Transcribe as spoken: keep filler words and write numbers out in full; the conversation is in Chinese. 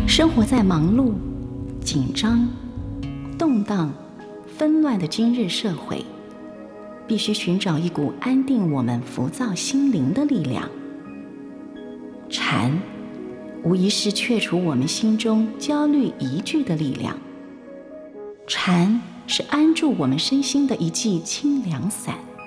生活在忙碌、紧张、动荡、纷乱的今日社会，必须寻找一股安定我们浮躁心灵的力量。禅无疑是却除我们心中焦虑疑惧的力量，禅是安住我们身心的一剂清凉伞。